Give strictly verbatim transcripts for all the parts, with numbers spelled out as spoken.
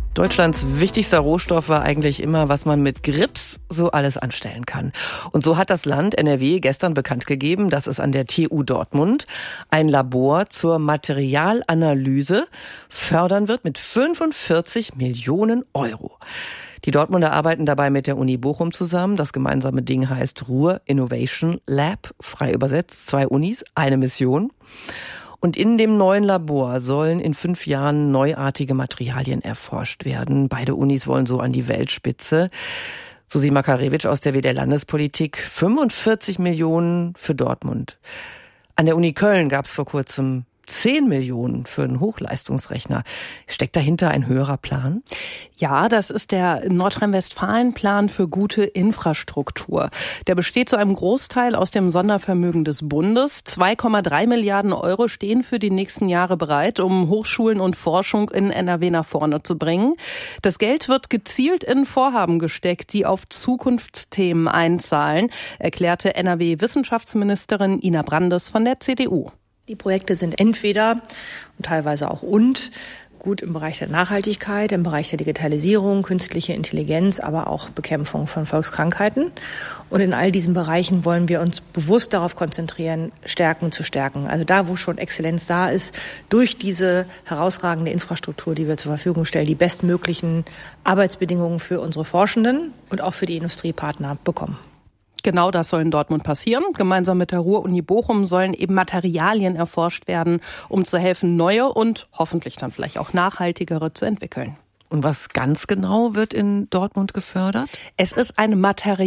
Deutschlands wichtigster Rohstoff war eigentlich immer, was man mit Grips so alles anstellen kann. Und so hat das Land N R W gestern bekannt gegeben, dass es an der T U Dortmund ein Labor zur Materialanalyse fördern wird mit fünfundvierzig Millionen Euro. Die Dortmunder arbeiten dabei mit der Uni Bochum zusammen. Das gemeinsame Ding heißt Ruhr Innovation Lab, frei übersetzt, zwei Unis, eine Mission. Und in dem neuen Labor sollen in fünf Jahren neuartige Materialien erforscht werden. Beide Unis wollen so an die Weltspitze. Susi Makarewitsch aus der W D R-Landespolitik, fünfundvierzig Millionen für Dortmund. An der Uni Köln gab es vor kurzem zehn Millionen für einen Hochleistungsrechner. Steckt dahinter ein höherer Plan? Ja, das ist der Nordrhein-Westfalen-Plan für gute Infrastruktur. Der besteht zu einem Großteil aus dem Sondervermögen des Bundes. zwei Komma drei Milliarden Euro stehen für die nächsten Jahre bereit, um Hochschulen und Forschung in N R W nach vorne zu bringen. Das Geld wird gezielt in Vorhaben gesteckt, die auf Zukunftsthemen einzahlen, erklärte N R W-Wissenschaftsministerin Ina Brandes von der C D U. Die Projekte sind entweder und teilweise auch und gut im Bereich der Nachhaltigkeit, im Bereich der Digitalisierung, künstliche Intelligenz, aber auch Bekämpfung von Volkskrankheiten. Und in all diesen Bereichen wollen wir uns bewusst darauf konzentrieren, Stärken zu stärken. Also da, wo schon Exzellenz da ist, durch diese herausragende Infrastruktur, die wir zur Verfügung stellen, die bestmöglichen Arbeitsbedingungen für unsere Forschenden und auch für die Industriepartner bekommen. Genau das soll in Dortmund passieren. Gemeinsam mit der Ruhr-Uni Bochum sollen eben Materialien erforscht werden, um zu helfen, neue und hoffentlich dann vielleicht auch nachhaltigere zu entwickeln. Und was ganz genau wird in Dortmund gefördert? Es ist ein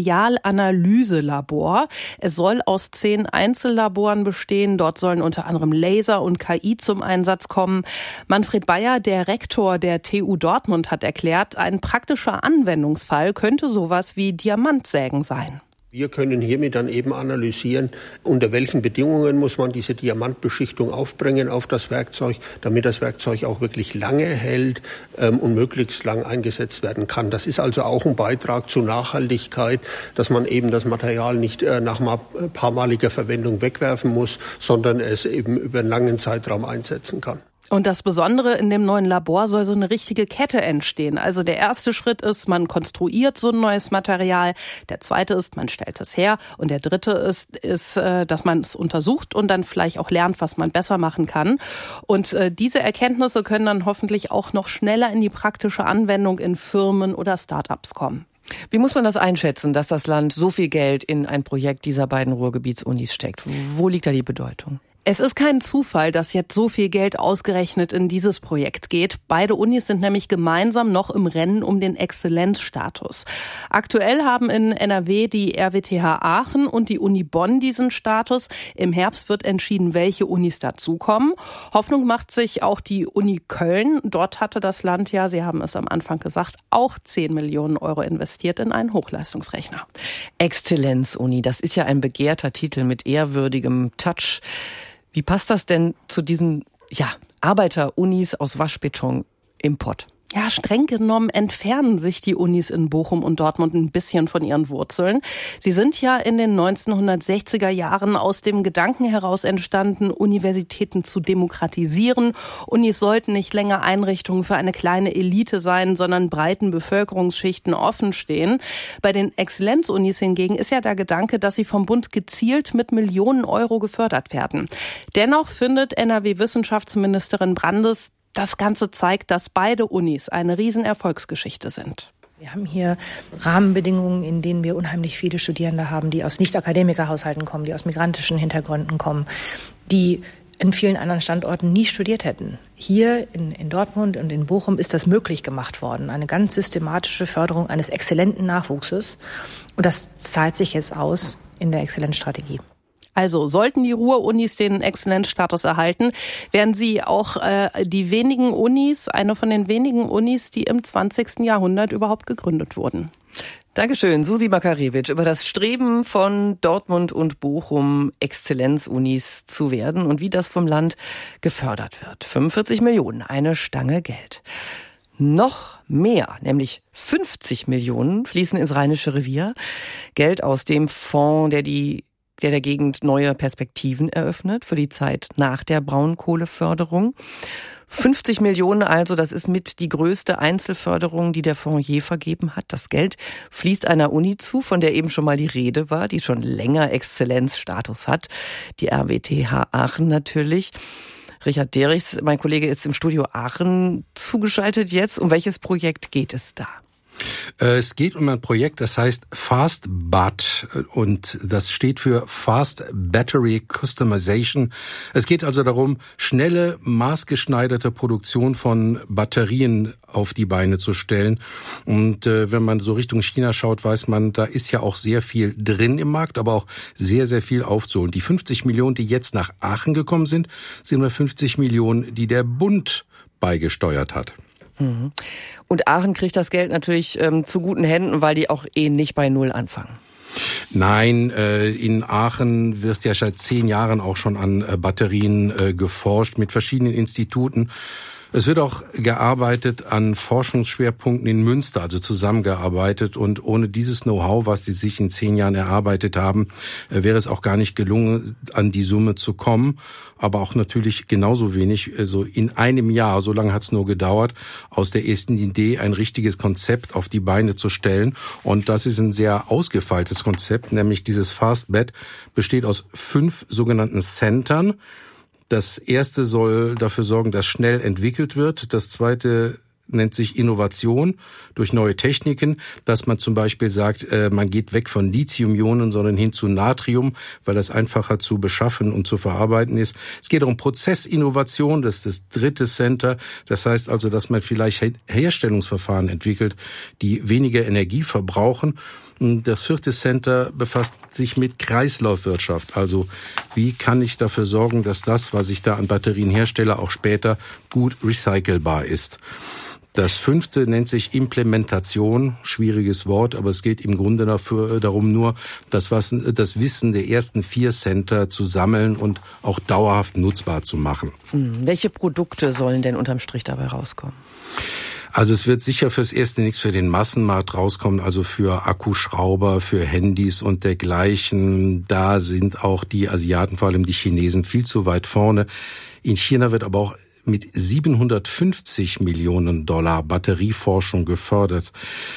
Materialanalyselabor. Es soll aus zehn Einzellaboren bestehen. Dort sollen unter anderem Laser und K I zum Einsatz kommen. Manfred Bayer, der Rektor der T U Dortmund, hat erklärt, ein praktischer Anwendungsfall könnte sowas wie Diamantsägen sein. Wir können hiermit dann eben analysieren, unter welchen Bedingungen muss man diese Diamantbeschichtung aufbringen auf das Werkzeug, damit das Werkzeug auch wirklich lange hält ähm, und möglichst lang eingesetzt werden kann. Das ist also auch ein Beitrag zur Nachhaltigkeit, dass man eben das Material nicht äh, nach mal, äh, paarmaliger Verwendung wegwerfen muss, sondern es eben über einen langen Zeitraum einsetzen kann. Und das Besondere in dem neuen Labor soll so eine richtige Kette entstehen. Also der erste Schritt ist, man konstruiert so ein neues Material. Der zweite ist, man stellt es her. Und der dritte ist, ist, dass man es untersucht und dann vielleicht auch lernt, was man besser machen kann. Und diese Erkenntnisse können dann hoffentlich auch noch schneller in die praktische Anwendung in Firmen oder Start-ups kommen. Wie muss man das einschätzen, dass das Land so viel Geld in ein Projekt dieser beiden Ruhrgebietsunis steckt? Wo liegt da die Bedeutung? Es ist kein Zufall, dass jetzt so viel Geld ausgerechnet in dieses Projekt geht. Beide Unis sind nämlich gemeinsam noch im Rennen um den Exzellenzstatus. Aktuell haben in N R W die R W T H Aachen und die Uni Bonn diesen Status. Im Herbst wird entschieden, welche Unis dazukommen. Hoffnung macht sich auch die Uni Köln. Dort hatte das Land ja, Sie haben es am Anfang gesagt, auch zehn Millionen Euro investiert in einen Hochleistungsrechner. Exzellenzuni, das ist ja ein begehrter Titel mit ehrwürdigem Touch. Wie passt das denn zu diesen ja, Arbeiter-Unis aus Waschbeton im Pott? Ja, streng genommen entfernen sich die Unis in Bochum und Dortmund ein bisschen von ihren Wurzeln. Sie sind ja in den neunzehnhundertsechziger Jahren aus dem Gedanken heraus entstanden, Universitäten zu demokratisieren. Unis sollten nicht länger Einrichtungen für eine kleine Elite sein, sondern breiten Bevölkerungsschichten offen stehen. Bei den Exzellenzunis hingegen ist ja der Gedanke, dass sie vom Bund gezielt mit Millionen Euro gefördert werden. Dennoch findet N R W-Wissenschaftsministerin Brandes, das Ganze zeigt, dass beide Unis eine Riesenerfolgsgeschichte sind. Wir haben hier Rahmenbedingungen, in denen wir unheimlich viele Studierende haben, die aus Nicht-Akademiker-Haushalten kommen, die aus migrantischen Hintergründen kommen, die in vielen anderen Standorten nie studiert hätten. Hier in, in Dortmund und in Bochum ist das möglich gemacht worden. Eine ganz systematische Förderung eines exzellenten Nachwuchses. Und das zahlt sich jetzt aus in der Exzellenzstrategie. Also sollten die Ruhr-Unis den Exzellenzstatus erhalten, werden sie auch äh, die wenigen Unis, eine von den wenigen Unis, die im zwanzigsten Jahrhundert überhaupt gegründet wurden. Dankeschön, Susi Makarewitsch, über das Streben von Dortmund und Bochum, Exzellenzunis zu werden und wie das vom Land gefördert wird. fünfundvierzig Millionen, eine Stange Geld. Noch mehr, nämlich fünfzig Millionen, fließen ins Rheinische Revier. Geld aus dem Fonds, der die der der Gegend neue Perspektiven eröffnet für die Zeit nach der Braunkohleförderung. fünfzig Millionen also, das ist mit die größte Einzelförderung, die der Fonds je vergeben hat. Das Geld fließt einer Uni zu, von der eben schon mal die Rede war, die schon länger Exzellenzstatus hat. Die R W T H Aachen natürlich. Richard Derichs, mein Kollege, ist im Studio Aachen zugeschaltet jetzt. Um welches Projekt geht es da? Es geht um ein Projekt, das heißt FastBat und das steht für Fast Battery Customization. Es geht also darum, schnelle, maßgeschneiderte Produktion von Batterien auf die Beine zu stellen. Und äh, wenn man so Richtung China schaut, weiß man, da ist ja auch sehr viel drin im Markt, aber auch sehr, sehr viel aufzuholen. Die fünfzig Millionen, die jetzt nach Aachen gekommen sind, sind nur fünfzig Millionen, die der Bund beigesteuert hat. Und Aachen kriegt das Geld natürlich ähm, zu guten Händen, weil die auch eh nicht bei Null anfangen. Nein, äh, in Aachen wird ja seit zehn Jahren auch schon an äh, Batterien äh, geforscht mit verschiedenen Instituten. Es wird auch gearbeitet an Forschungsschwerpunkten in Münster, also zusammengearbeitet. Und ohne dieses Know-how, was die sich in zehn Jahren erarbeitet haben, wäre es auch gar nicht gelungen, an die Summe zu kommen. Aber auch natürlich genauso wenig, also in einem Jahr, so lange hat es nur gedauert, aus der ersten Idee ein richtiges Konzept auf die Beine zu stellen. Und das ist ein sehr ausgefeiltes Konzept, nämlich dieses FastBat besteht aus fünf sogenannten Centern. Das erste soll dafür sorgen, dass schnell entwickelt wird. Das zweite nennt sich Innovation durch neue Techniken, dass man zum Beispiel sagt, man geht weg von Lithium-Ionen, sondern hin zu Natrium, weil das einfacher zu beschaffen und zu verarbeiten ist. Es geht um Prozessinnovation, das ist das dritte Center. Das heißt also, dass man vielleicht Herstellungsverfahren entwickelt, die weniger Energie verbrauchen. Das vierte Center befasst sich mit Kreislaufwirtschaft. Also wie kann ich dafür sorgen, dass das, was ich da an Batterien herstelle, auch später gut recycelbar ist. Das fünfte nennt sich Implementation, schwieriges Wort, aber es geht im Grunde dafür, darum, nur das, was, das Wissen der ersten vier Center zu sammeln und auch dauerhaft nutzbar zu machen. Hm. Welche Produkte sollen denn unterm Strich dabei rauskommen? Also es wird sicher fürs Erste nichts für den Massenmarkt rauskommen, also für Akkuschrauber, für Handys und dergleichen. Da sind auch die Asiaten, vor allem die Chinesen, viel zu weit vorne. In China wird aber auch mit siebenhundertfünfzig Millionen Dollar Batterieforschung gefördert.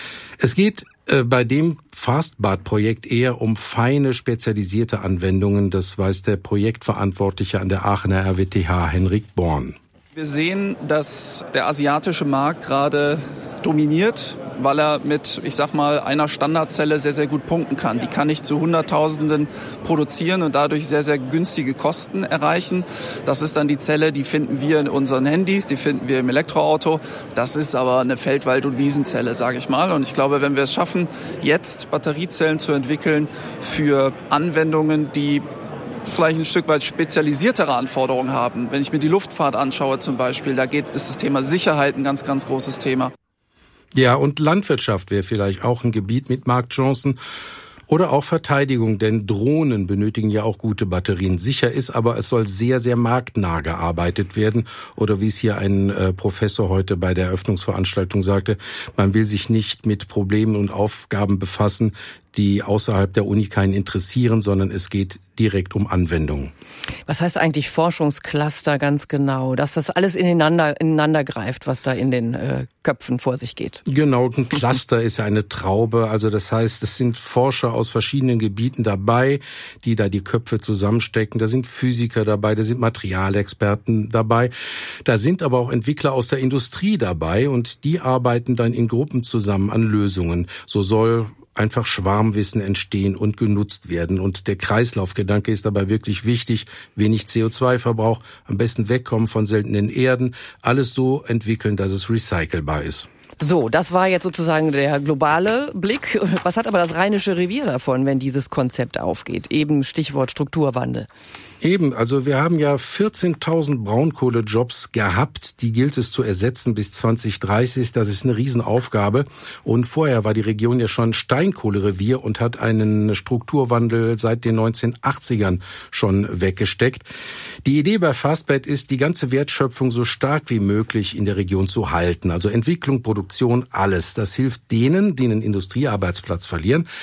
Es geht äh, bei dem FastBat-Projekt eher um feine, spezialisierte Anwendungen. Das weiß der Projektverantwortliche an der Aachener R W T H, Henrik Born. Wir sehen, dass der asiatische Markt gerade dominiert, weil er mit, ich sag mal, einer Standardzelle sehr, sehr gut punkten kann. Die kann ich zu Hunderttausenden produzieren und dadurch sehr, sehr günstige Kosten erreichen. Das ist dann die Zelle, die finden wir in unseren Handys, die finden wir im Elektroauto. Das ist aber eine Feld-, und Wiesenzelle, sage ich mal. Und ich glaube, wenn wir es schaffen, jetzt Batteriezellen zu entwickeln für Anwendungen, die vielleicht ein Stück weit spezialisiertere Anforderungen haben. Wenn ich mir die Luftfahrt anschaue zum Beispiel, da geht ist das Thema Sicherheit ein ganz, ganz großes Thema. Ja, und Landwirtschaft wäre vielleicht auch ein Gebiet mit Marktchancen. Oder auch Verteidigung, denn Drohnen benötigen ja auch gute Batterien. Sicher ist aber, es soll sehr, sehr marktnah gearbeitet werden. Oder wie es hier ein äh, Professor heute bei der Eröffnungsveranstaltung sagte, man will sich nicht mit Problemen und Aufgaben befassen, die außerhalb der Uni keinen interessieren, sondern es geht direkt um Anwendungen. Was heißt eigentlich Forschungscluster ganz genau? Dass das alles ineinander, ineinander greift, was da in den äh, Köpfen vor sich geht? Genau, ein Cluster ist ja eine Traube. Also das heißt, es sind Forscher aus verschiedenen Gebieten dabei, die da die Köpfe zusammenstecken. Da sind Physiker dabei, da sind Materialexperten dabei. Da sind aber auch Entwickler aus der Industrie dabei und die arbeiten dann in Gruppen zusammen an Lösungen. So soll einfach Schwarmwissen entstehen und genutzt werden. Und der Kreislaufgedanke ist dabei wirklich wichtig. Wenig C O zwei Verbrauch, am besten wegkommen von seltenen Erden. Alles so entwickeln, dass es recycelbar ist. So, das war jetzt sozusagen der globale Blick. Was hat aber das Rheinische Revier davon, wenn dieses Konzept aufgeht? Eben Stichwort Strukturwandel. Eben, also wir haben ja vierzehntausend Braunkohlejobs gehabt, die gilt es zu ersetzen bis zwanzig dreißig. Das ist eine Riesenaufgabe. Und vorher war die Region ja schon Steinkohlerevier und hat einen Strukturwandel seit den neunzehnhundertachtzigern schon weggesteckt. Die Idee bei FastBat ist, die ganze Wertschöpfung so stark wie möglich in der Region zu halten. Also Entwicklung, Produktion, alles. Das hilft denen, die einen Industriearbeitsplatz verlieren.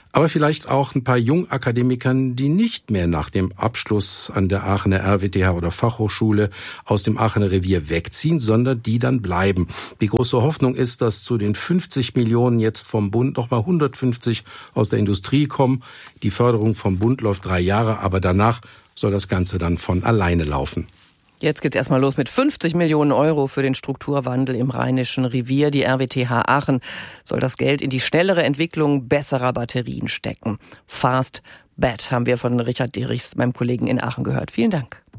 Aber vielleicht auch ein paar Jungakademikern, die nicht mehr nach dem Abschluss an der Aachener R W T H oder Fachhochschule aus dem Aachener Revier wegziehen, sondern die dann bleiben. Die große Hoffnung ist, dass zu den fünfzig Millionen jetzt vom Bund nochmal hundertfünfzig aus der Industrie kommen. Die Förderung vom Bund läuft drei Jahre, aber danach soll das Ganze dann von alleine laufen. Jetzt geht's erstmal los mit fünfzig Millionen Euro für den Strukturwandel im Rheinischen Revier. Die R W T H Aachen soll das Geld in die schnellere Entwicklung besserer Batterien stecken. Fast Bad haben wir von Richard Derichs, meinem Kollegen in Aachen, gehört. Vielen Dank.